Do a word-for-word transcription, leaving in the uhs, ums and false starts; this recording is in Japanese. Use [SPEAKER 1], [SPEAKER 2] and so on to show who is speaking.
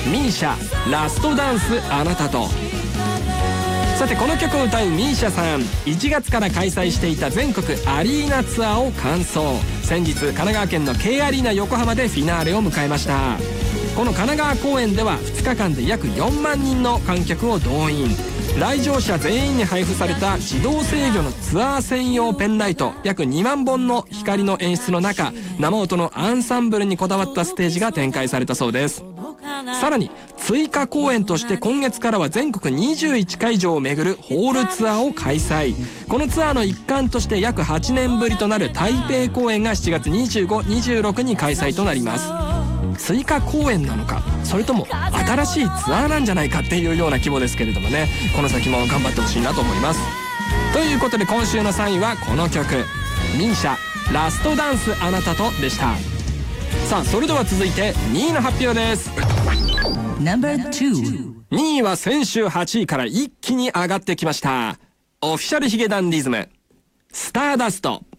[SPEAKER 1] ミーシャラストダンスあなたと。さてこの曲を歌うミーシャさん、いちがつから開催していた全国アリーナツアーを完走。先日神奈川県の K アリーナ横浜でフィナーレを迎えました。この神奈川公演ではふつかかんで約よんまんにんの観客を動員。来場者全員に配布された自動制御のツアー専用ペンライト約にまんぼんの光の演出の中、生音のアンサンブルにこだわったステージが展開されたそうです。さらに追加公演として今月からは全国にじゅういちかいじょうを巡るホールツアーを開催。このツアーの一環として約はちねんぶりとなる台北公演がしちがつにじゅうご、にじゅうろくに開催となります。追加公演なのか、それとも新しいツアーなんじゃないかっていうような規模ですけれどもね、この先も頑張ってほしいなと思います。ということで今週のさんいはこの曲、ミーシャラストダンスあなたとでした。さあそれでは続いてにいの発表です。にいは先週はちいから一気に上がってきました。オフィシャルヒゲダンディズム、スターダスト。